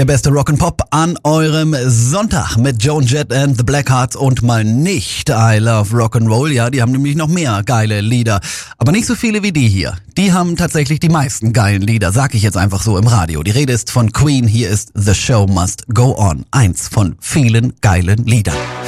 Der beste Rock'n'Pop an eurem Sonntag mit Joan Jett and the Blackhearts und mal nicht I Love Rock'n'Roll. Ja, die haben nämlich noch mehr geile Lieder, aber nicht so viele wie die hier. Die haben tatsächlich die meisten geilen Lieder, sag ich jetzt einfach so im Radio. Die Rede ist von Queen, hier ist The Show Must Go On. Eins von vielen geilen Liedern.